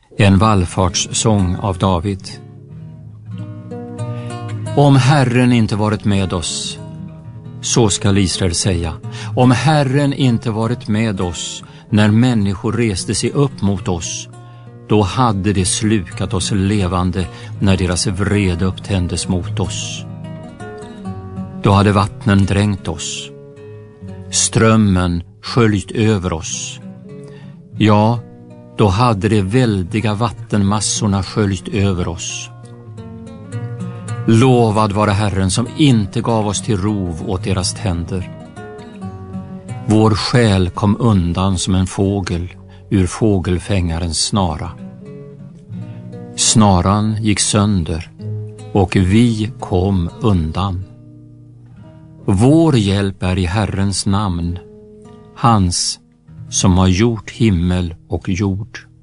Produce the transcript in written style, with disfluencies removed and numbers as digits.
En vallfartssång av David. Om Herren inte varit med oss, så skall Israel säga, om Herren inte varit med oss när människor reste sig upp mot oss, då hade det slukat oss levande när deras vrede upptändes mot oss. Då hade vattnen dränkt oss, strömmen sköljt över oss. Ja, då hade de väldiga vattenmassorna sköljt över oss. Lovad vare Herren som inte gav oss till rov åt deras tänder. Vår själ kom undan som en fågel ur fågelfängarens snara. Snaran gick sönder och vi kom undan. Vår hjälp är i Herrens namn, hans som har gjort himmel och jord.